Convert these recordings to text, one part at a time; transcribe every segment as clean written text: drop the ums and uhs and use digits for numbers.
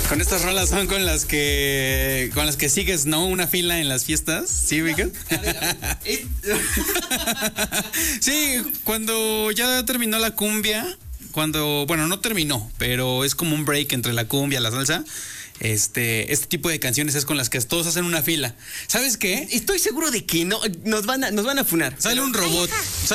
Con estas rolas son con las que sigues, ¿no? Una fila en las fiestas, ¿sí, Miguel? Sí, cuando ya terminó la cumbia, bueno, no terminó, pero es como un break entre la cumbia y la salsa. Este tipo de canciones es con las que todos hacen una fila. ¿Sabes qué? Estoy seguro de que no nos van a funar. Sale un robot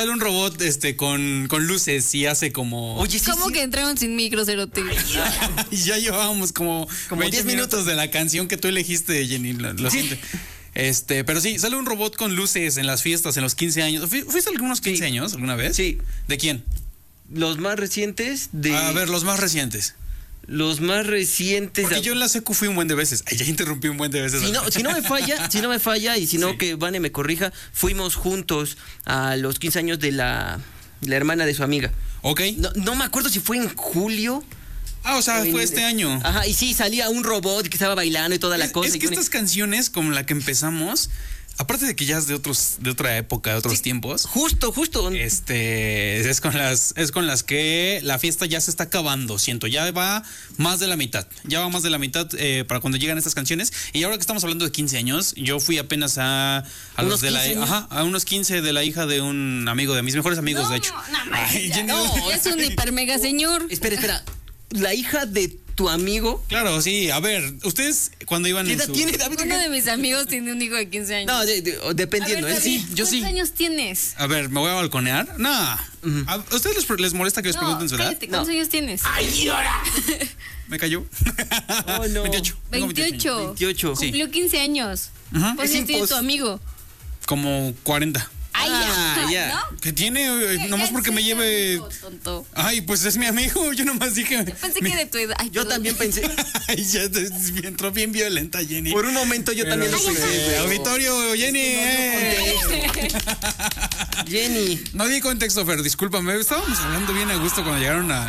con luces y hace como... Oye, sí, ¿cómo que entraron sin micro, Cerote? Y ya llevábamos como 20 minutos de la canción que tú elegiste, Jenny. Lo siento. Pero sí, sale un robot con luces en las fiestas, en los 15 años. ¿Fuiste a algunos 15 años alguna vez? Sí. ¿De quién? Los más recientes A ver, los más recientes. Porque yo en la secu fui un buen de veces. Ay, ya interrumpí un buen de veces. Si no me falla y si no que Vane me corrija, fuimos juntos a los 15 años de la hermana de su amiga. Ok. No me acuerdo si fue en julio. O sea, fue este año. Ajá, y sí, salía un robot que estaba bailando y toda la cosa. Es que estas canciones, como la que empezamos, aparte de que ya es de otra época, de otros tiempos. Justo. Es con las que la fiesta ya se está acabando, siento. Ya va más de la mitad. Para cuando llegan estas canciones. Y ahora que estamos hablando de 15 años, yo fui apenas a unos 15 de la hija de un amigo, de mis mejores amigos, de hecho. Es un hiper mega señor. Espera. La hija de tu amigo. Claro, sí. A ver, ustedes cuando iban ¿Qué edad tiene David? Uno de mis amigos tiene un hijo de 15 años. No, dependiendo. A ver, David, yo sí. ¿Cuántos años tienes? A ver, ¿me voy a balconear? No. ¿A ustedes les molesta que les pregunten su edad? Cállate, ¿cuántos años tienes? ¡Ay, ahora! ¿Me cayó? Oh, no. 28. Sí. Cumplió 15 años. ¿Cuántos años tiene tu amigo? Como 40. Ay, ya. ¿No? ¿Qué tiene? Nomás porque me lleve... Tonto. Ay, pues es mi amigo. Yo nomás dije... Yo pensé que de tu edad. Ay, yo también pensé. Ay, ya entró bien violenta, Jenny. Por un momento yo también lo pensé. Auditorio, Jenny. Jenny. No di contexto, Fer, discúlpame. Estábamos hablando bien a gusto cuando llegaron a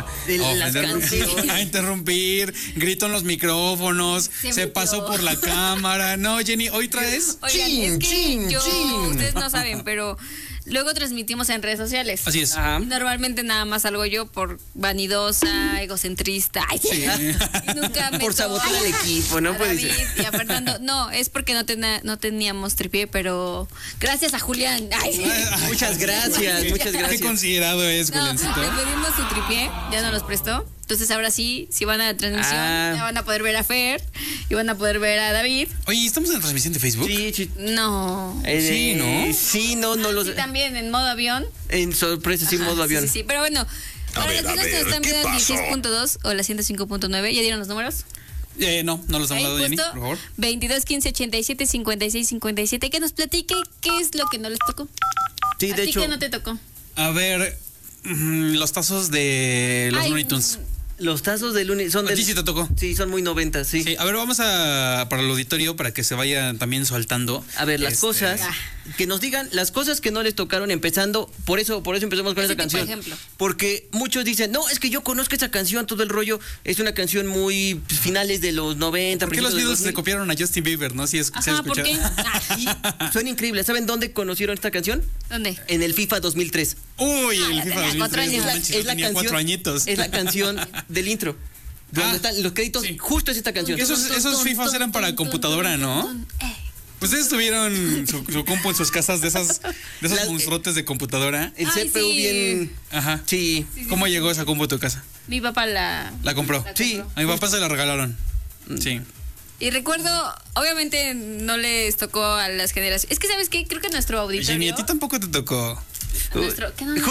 interrumpir. Grito en los micrófonos. Se pasó por la cámara. No, Jenny, hoy traes... Oigan, ustedes no saben, pero luego transmitimos en redes sociales. Así es. Normalmente nada más salgo yo por vanidosa, egocentrista. Ay, sí. Y nunca por sabotear al equipo, no puede ser. Y a Fernando. No, es porque no teníamos tripié, pero gracias a Julián. Ay, muchas gracias. Qué considerado es, Juliancito. Le pedimos su tripié, ya nos los prestó. Entonces ahora sí, si van a la transmisión, ya van a poder ver a Fer y van a poder ver a David. Oye, ¿estamos en la transmisión de Facebook? Sí. No. Sí, ¿no? Sí, no lo sé. Sí, también en modo avión. En sorpresa, sí, modo avión. Sí, pero bueno, para los que no están viendo el 16.2 o la 105.9, ¿ya dieron los números? No los hemos dado, Jenny, por favor. 22 15 87 56 57. Que nos platique qué es lo que no les tocó. Sí, de hecho. ¿Qué no te tocó? A ver, los tazos de los Looney Tunes. Los tazos de Looney son sí te tocó. Sí, son muy 90, sí. A ver, vamos para el auditorio para que se vayan también soltando. A ver, las cosas que nos digan, las cosas que no les tocaron empezando, por eso empezamos con esa canción. Por ejemplo. Porque muchos dicen, "No, es que yo conozco esa canción, todo el rollo, es una canción muy finales de los 90, ¿Por qué los Beatles le copiaron a Justin Bieber, no? Sí, ¿por qué? Suena increíble. ¿Saben dónde conocieron esta canción? ¿Dónde? En el FIFA 2003. Uy, el FIFA 2003. 4 años. Es la canción, 4 añitos. Es la canción del intro. Donde están los créditos, justo es esta canción. Esos FIFAs eran para computadora, ¿no? Ustedes tuvieron su compu en sus casas de esos monstruotes de computadora. El CPU bien. Ajá. Sí. ¿Cómo llegó esa compu a tu casa? Mi papá la compró. Sí. A mi papá se la regalaron. Sí. Y recuerdo, obviamente no les tocó a las generaciones. Es que, ¿sabes qué? Creo que nuestro auditorio... Jenny, a ti tampoco te tocó. ¿Qué no?